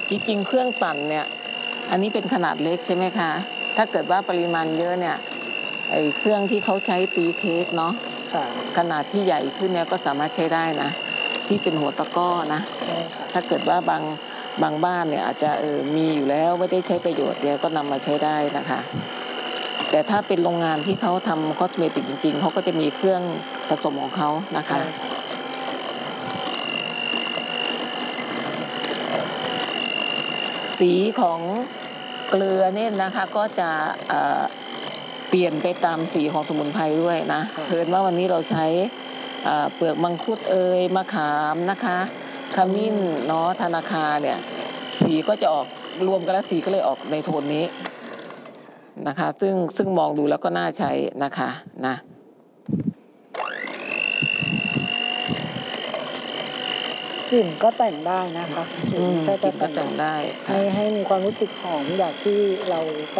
จริงๆเครื่องปั่นเนี่ยอันนี้เป็นขนาดเล็กใช่ไหมคะถ้าเกิดว่าปริมาณเยอะเนี่ยไอ้เครื่องที่เขาใช้ตีเค้กเนาะขนาดที่ใหญ่ขึ้นเนี่ยก็สามารถใช้ได้นะที่เป็นหัวตะกร้อนะถ้าเกิดว่าบางบ้านเนี่ยอาจจะมีอยู่แล้วไม่ได้ใช้ประโยชน์เนี่ยก็นำมาใช้ได้นะคะแต่ถ้าเป็นโรงงานที่เขาทำคอสเมติกจริงๆเขาก็จะมีเครื่องผสมของเขานะคะสีของเกลือเนี่ยนะคะก็จะเปลี่ยนไปตามสีของสมุนไพรด้วยนะเพิ่นว่าวันนี้เราใช้เปลือกมังคุดมะขามนะคะขมิ้นเนาะธนาคาเนี่ยสีก็จะออกรวมกันแล้วสีก็เลยออกในโทนนี้นะคะซึ่งมองดูแล้วก็น่าใช้นะคะนะกลิ่นก็แต่งได้นะคะกลิ่นก็แต่งได้ให้มีความรู้สึกหอมอย่างที่เรา